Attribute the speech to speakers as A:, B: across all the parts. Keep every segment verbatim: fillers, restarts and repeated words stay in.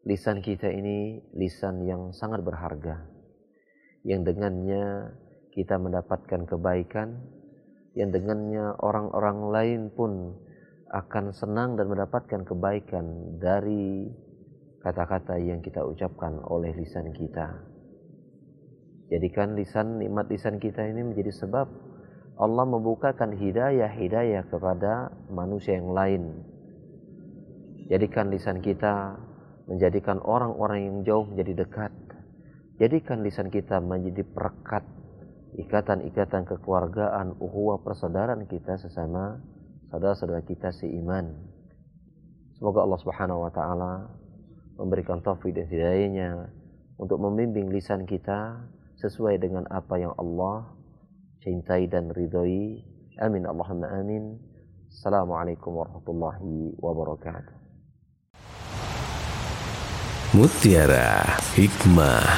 A: lisan kita ini lisan yang sangat berharga, yang dengannya kita mendapatkan kebaikan, yang dengannya orang-orang lain pun akan senang dan mendapatkan kebaikan dari kata-kata yang kita ucapkan oleh lisan kita. Jadikan lisan, nikmat lisan kita ini menjadi sebab Allah membukakan hidayah-hidayah kepada manusia yang lain. Jadikan lisan kita menjadikan orang-orang yang jauh menjadi dekat. Jadikan lisan kita menjadi perekat ikatan-ikatan kekeluargaan, ukhuwah persaudaraan kita sesama saudara-saudara kita seiman. Semoga Allah Subhanahu wa taala memberikan taufik dan hidayahnya untuk membimbing lisan kita sesuai dengan apa yang Allah cintai dan ridhoi. Amin Allahumma amin. Assalamualaikum warahmatullahi wabarakatuh.
B: Mutiara Hikmah.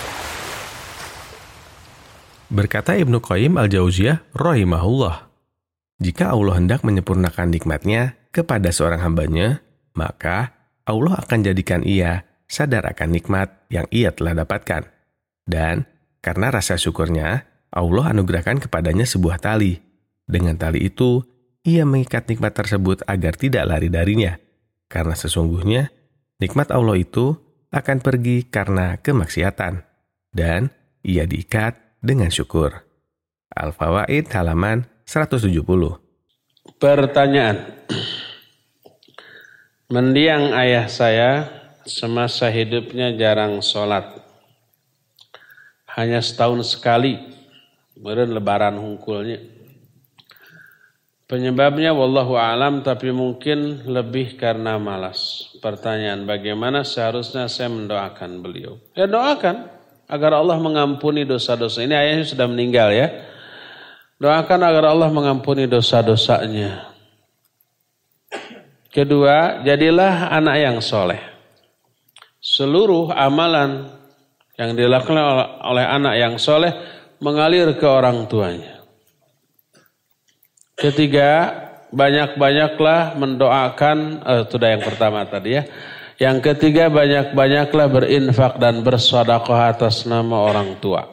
B: Berkata Ibnu Qayyim al-Jauziyah rahimahullah, jika Allah hendak menyempurnakan nikmatnya kepada seorang hambanya, maka Allah akan jadikan ia sadar akan nikmat yang ia telah dapatkan. Dan karena rasa syukurnya, Allah anugerahkan kepadanya sebuah tali. Dengan tali itu, ia mengikat nikmat tersebut agar tidak lari darinya. Karena sesungguhnya, nikmat Allah itu akan pergi karena kemaksiatan. Dan ia diikat dengan syukur. Al-Fawaid halaman seratus tujuh puluh.
C: Pertanyaan. Mendiang ayah saya semasa hidupnya jarang sholat. Hanya setahun sekali. Kemudian lebaran hungkulnya. Penyebabnya wallahu a'lam, tapi mungkin lebih karena malas. Pertanyaan, bagaimana seharusnya saya mendoakan beliau? Ya doakan agar Allah mengampuni dosa-dosa. Ini ayahnya sudah meninggal ya. Doakan agar Allah mengampuni dosa-dosanya. Kedua, jadilah anak yang soleh. Seluruh amalan yang dilakukan oleh anak yang soleh mengalir ke orang tuanya. Ketiga, banyak-banyaklah mendoakan, eh, itu dah yang pertama tadi ya. Yang ketiga, banyak-banyaklah berinfak dan bersedekah atas nama orang tua.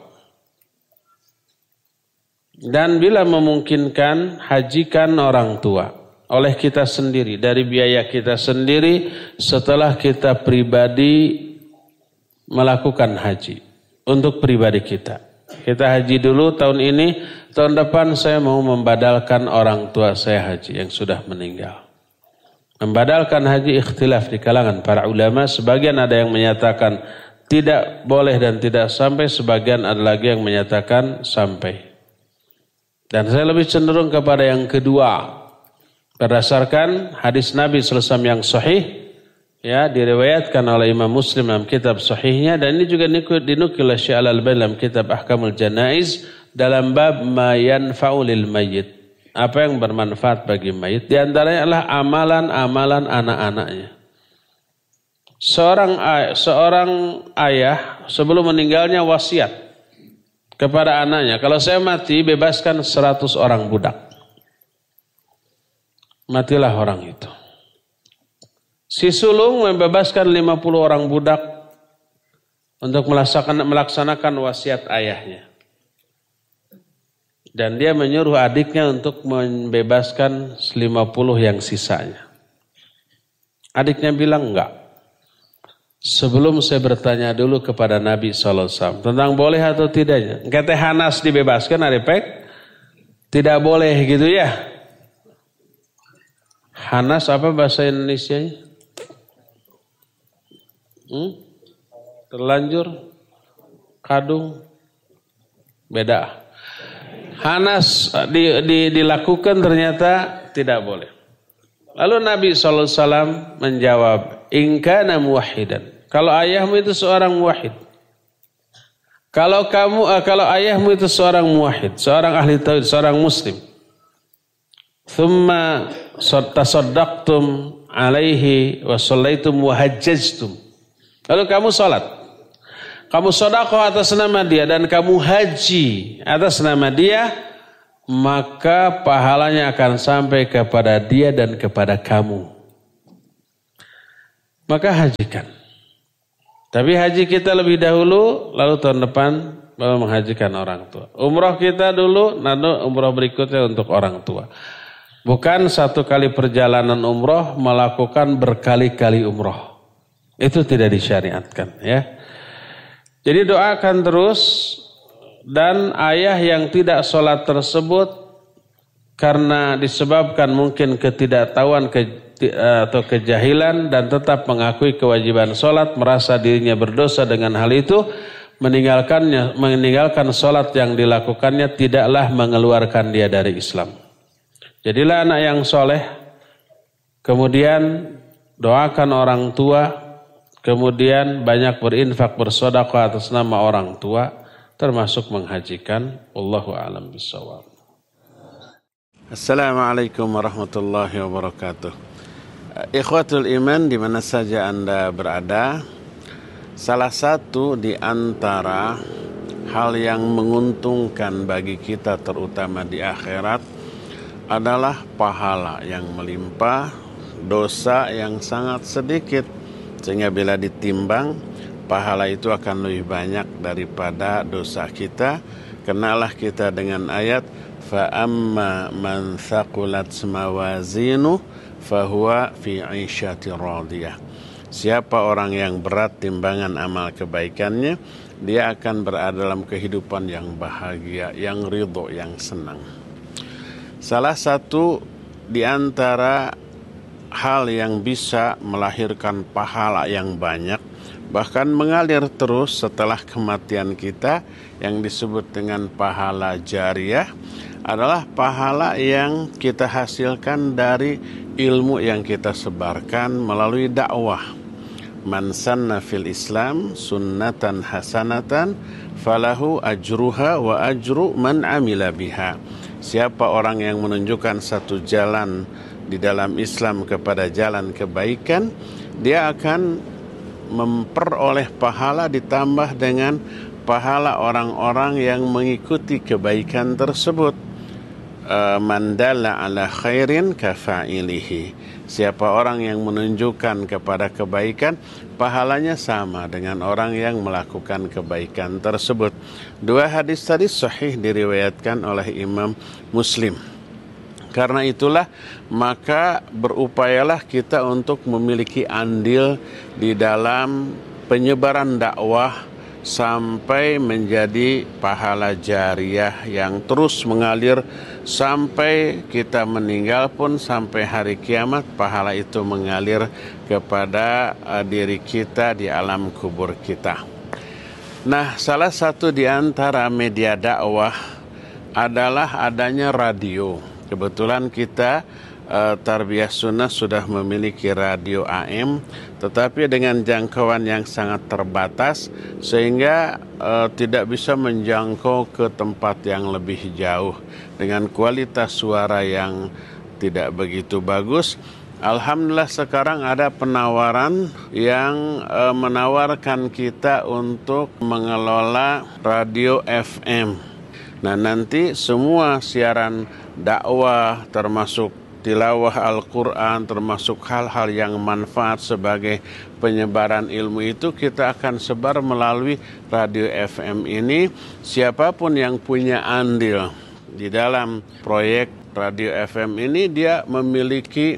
C: Dan bila memungkinkan, hajikan orang tua oleh kita sendiri, dari biaya kita sendiri setelah kita pribadi melakukan haji. Untuk pribadi kita. Kita haji dulu tahun ini, tahun depan saya mau membadalkan orang tua saya haji yang sudah meninggal. Membadalkan haji ikhtilaf di kalangan para ulama. Sebagian ada yang menyatakan tidak boleh dan tidak sampai. Sebagian ada lagi yang menyatakan sampai. Dan saya lebih cenderung kepada yang kedua. Berdasarkan hadis Nabi shallallahu alaihi wasallam yang sahih. Ya, diriwayatkan oleh Imam Muslim dalam kitab sahihnya. Dan ini juga dinukil oleh Syekh Al-Albani dalam kitab Ahkamul Janaiz. Dalam bab ma yanfa'u lil mayyit. Apa yang bermanfaat bagi mayit. Di antaranya adalah amalan-amalan anak-anaknya. Seorang, ay- seorang ayah sebelum meninggalnya wasiat kepada anaknya. Kalau saya mati, bebaskan seratus orang budak. Matilah orang itu. Si sulung membebaskan lima puluh orang budak untuk melaksanakan, melaksanakan wasiat ayahnya. Dan dia menyuruh adiknya untuk membebaskan lima puluh yang sisanya. Adiknya bilang enggak. Sebelum saya bertanya dulu kepada Nabi shallallahu alaihi wasallam tentang boleh atau tidaknya. Kata Hanas dibebaskan, adipek tidak boleh gitu ya. Hanas apa bahasa Indonesianya? Hmm? Terlanjur, kadung, beda. Hanas di, di, dilakukan ternyata tidak boleh. Lalu Nabi shallallahu alaihi wasallam menjawab, in kana muwahhidan. Kalau ayahmu itu seorang muwahhid. Kalau kamu, kalau ayahmu itu seorang muwahhid, seorang ahli tauhid, seorang muslim. Thumma tasaddaqtum alaihi wa shallaitum wa hajjajtum. Lalu kamu sholat, kamu sedekah atas nama dia dan kamu haji atas nama dia, maka pahalanya akan sampai kepada dia dan kepada kamu. Maka hajikan. Tapi haji kita lebih dahulu, lalu tahun depan baru menghajikan orang tua. Umroh kita dulu, lalu umroh berikutnya untuk orang tua. Bukan satu kali perjalanan umroh melakukan berkali-kali umroh. Itu tidak disyariatkan, ya. Jadi doakan terus, dan ayah yang tidak sholat tersebut karena disebabkan mungkin ketidaktahuan ke atau kejahilan dan tetap mengakui kewajiban sholat, merasa dirinya berdosa dengan hal itu, meninggalkannya, meninggalkan sholat yang dilakukannya tidaklah mengeluarkan dia dari Islam. Jadilah anak yang soleh, kemudian doakan orang tua, kemudian banyak berinfak bersedekah atas nama orang tua, termasuk menghajikan. Wallahu a'lam bishawab. Assalamualaikum warahmatullahi wabarakatuh. Ikhwatul iman, di mana saja Anda berada, salah satu di antara hal yang menguntungkan bagi kita terutama di akhirat adalah pahala yang melimpah, dosa yang sangat sedikit, sehingga bila ditimbang pahala itu akan lebih banyak daripada dosa kita. Kenalah kita dengan ayat fa amma man thaqulat mawazinu fahuwa fi 'isyatir radiyah. Siapa orang yang berat timbangan amal kebaikannya, dia akan berada dalam kehidupan yang bahagia, yang ridho, yang senang. Salah satu di antara hal yang bisa melahirkan pahala yang banyak, bahkan mengalir terus setelah kematian kita, yang disebut dengan pahala jariyah, adalah pahala yang kita hasilkan dari ilmu yang kita sebarkan melalui dakwah. Man sanna fil Islam sunnatan hasanatan falahu ajruha wa ajru man amila biha. Siapa orang yang menunjukkan satu jalan di dalam Islam kepada jalan kebaikan, dia akan memperoleh pahala ditambah dengan pahala orang-orang yang mengikuti kebaikan tersebut. Man dalla ala khairin kafa'ilihi. Siapa orang yang menunjukkan kepada kebaikan, pahalanya sama dengan orang yang melakukan kebaikan tersebut. Dua hadis tadi sahih diriwayatkan oleh Imam Muslim. Karena itulah maka berupayalah kita untuk memiliki andil di dalam penyebaran dakwah sampai menjadi pahala jariyah yang terus mengalir sampai kita meninggal pun, sampai hari kiamat pahala itu mengalir kepada uh, diri kita di alam kubur kita. Nah, salah satu di antara media dakwah adalah adanya radio. Kebetulan kita uh, Tarbiyah Sunnah sudah memiliki radio A M, tetapi dengan jangkauan yang sangat terbatas sehingga uh, tidak bisa menjangkau ke tempat yang lebih jauh dengan kualitas suara yang tidak begitu bagus. Alhamdulillah sekarang ada penawaran yang uh, menawarkan kita untuk mengelola radio F M. Nah, nanti semua siaran dakwah termasuk tilawah Al-Quran, termasuk hal-hal yang manfaat sebagai penyebaran ilmu itu kita akan sebar melalui radio F M ini. Siapapun yang punya andil di dalam proyek radio F M ini, dia memiliki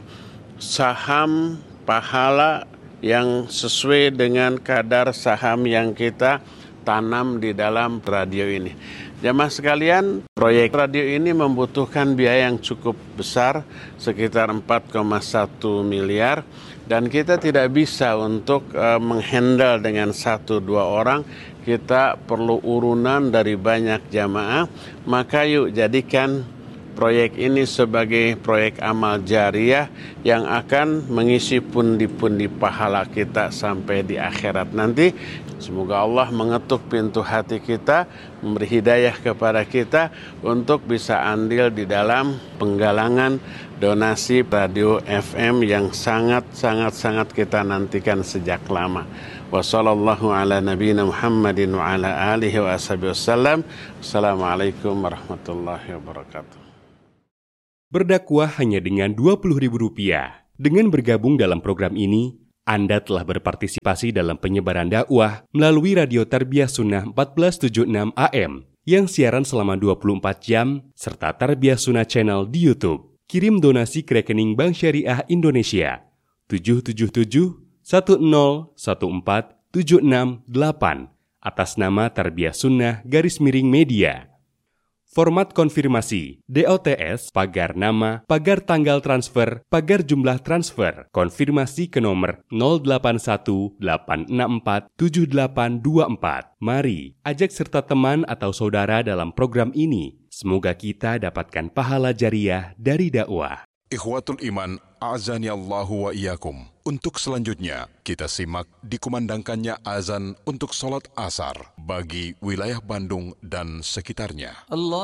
C: saham pahala yang sesuai dengan kadar saham yang kita tanam di dalam radio ini. Jamaah sekalian, proyek radio ini membutuhkan biaya yang cukup besar, sekitar empat koma satu miliar, dan kita tidak bisa untuk uh, menghandle dengan satu dua orang. Kita perlu urunan dari banyak jamaah. Maka yuk jadikan proyek ini sebagai proyek amal jariyah yang akan mengisi pundi-pundi pahala kita sampai di akhirat nanti. Semoga Allah mengetuk pintu hati kita, memberi hidayah kepada kita untuk bisa andil di dalam penggalangan donasi radio F M yang sangat-sangat-sangat kita nantikan sejak lama. Wassallallahu ala nabiyina Muhammadin wa ala alihi wa ashabihi wasallam. Assalamualaikum warahmatullahi wabarakatuh.
D: Berdakwah hanya dengan dua puluh ribu rupiah. Dengan bergabung dalam program ini, Anda telah berpartisipasi dalam penyebaran dakwah melalui Radio Tarbiyah Sunnah empat belas tujuh puluh enam A M yang siaran selama dua puluh empat jam serta Tarbiyah Sunnah Channel di YouTube. Kirim donasi ke rekening Bank Syariah Indonesia tujuh tujuh tujuh satu nol satu empat tujuh enam delapan atas nama Tarbiyah Sunnah garis miring media. Format konfirmasi, D O T S, pagar nama, pagar tanggal transfer, pagar jumlah transfer, konfirmasi ke nomor nol delapan satu delapan enam empat tujuh delapan dua empat. Mari, ajak serta teman atau saudara dalam program ini. Semoga kita dapatkan pahala jariah dari dakwah.
E: Ikhwatul Iman, a'azani Allahu wa iyyakum. Untuk selanjutnya, kita simak dikumandangkannya azan untuk sholat asar bagi wilayah Bandung dan sekitarnya. Allah.